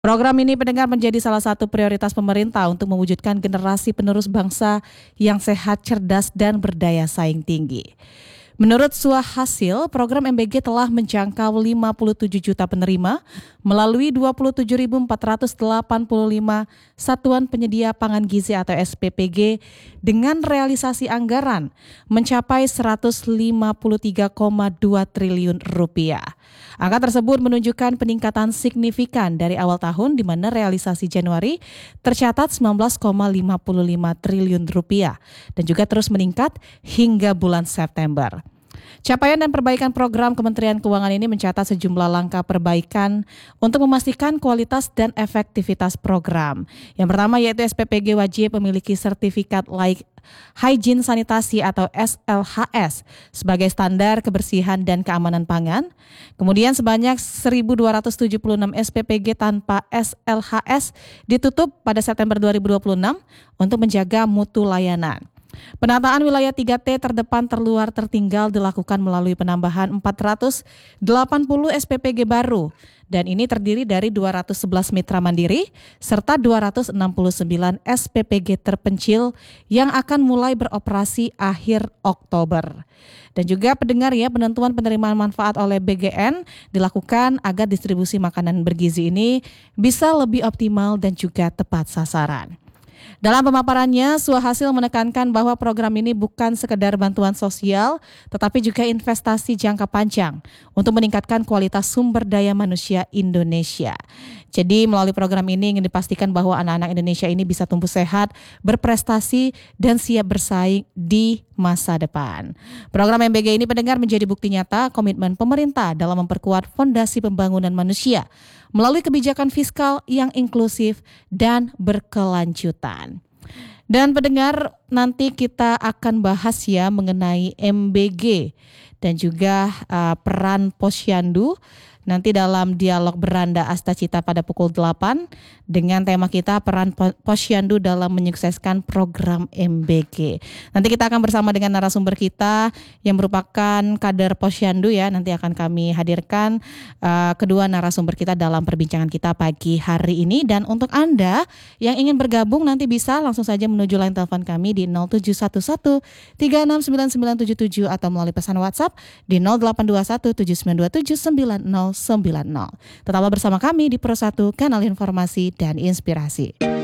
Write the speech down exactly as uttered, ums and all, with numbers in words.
Program ini pendengar menjadi salah satu prioritas pemerintah untuk mewujudkan generasi penerus bangsa yang sehat, cerdas, dan berdaya saing tinggi. Menurut Suahasil, program M B G telah menjangkau lima puluh tujuh juta penerima melalui dua puluh tujuh ribu empat ratus delapan puluh lima satuan penyedia pangan gizi atau S P P G dengan realisasi anggaran mencapai seratus lima puluh tiga koma dua triliun rupiah. Angka tersebut menunjukkan peningkatan signifikan dari awal tahun di mana realisasi Januari tercatat sembilan belas koma lima lima triliun rupiah dan juga terus meningkat hingga bulan September. Capaian dan perbaikan program Kementerian Keuangan ini mencatat sejumlah langkah perbaikan untuk memastikan kualitas dan efektivitas program. Yang pertama yaitu S P P G wajib memiliki sertifikat layak hygiene sanitasi atau S L H S sebagai standar kebersihan dan keamanan pangan. Kemudian sebanyak seribu dua ratus tujuh puluh enam S P P G tanpa S L H S ditutup pada September dua ribu dua puluh enam untuk menjaga mutu layanan. Penataan wilayah tiga T terdepan, terluar, tertinggal dilakukan melalui penambahan empat ratus delapan puluh S P P G baru dan ini terdiri dari dua ratus sebelas mitra mandiri serta dua ratus enam puluh sembilan S P P G terpencil yang akan mulai beroperasi akhir Oktober. Dan juga pendengar ya, penentuan penerimaan manfaat oleh B G N dilakukan agar distribusi makanan bergizi ini bisa lebih optimal dan juga tepat sasaran. Dalam pemaparannya, Suahasil menekankan bahwa program ini bukan sekedar bantuan sosial, tetapi juga investasi jangka panjang untuk meningkatkan kualitas sumber daya manusia Indonesia. Jadi melalui program ini ingin dipastikan bahwa anak-anak Indonesia ini bisa tumbuh sehat, berprestasi, dan siap bersaing di masa depan. Program M B G ini pendengar menjadi bukti nyata komitmen pemerintah dalam memperkuat fondasi pembangunan manusia melalui kebijakan fiskal yang inklusif dan berkelanjutan. Dan pendengar, nanti kita akan bahas ya mengenai M B G dan juga uh, peran Posyandu nanti dalam dialog Beranda Astacita pada pukul delapan dengan tema kita peran Posyandu dalam menyukseskan program M B G. Nanti kita akan bersama dengan narasumber kita yang merupakan kader Posyandu ya. Nanti akan kami hadirkan uh, kedua narasumber kita dalam perbincangan kita pagi hari ini. Dan untuk Anda yang ingin bergabung nanti bisa langsung saja menuju line telepon kami di nol tujuh satu satu tiga enam sembilan sembilan tujuh tujuh atau melalui pesan WhatsApp di nol delapan dua satu tujuh sembilan dua tujuh sembilan nol sembilan nol. Tetaplah bersama kami di Pro satu, kanal informasi dan inspirasi.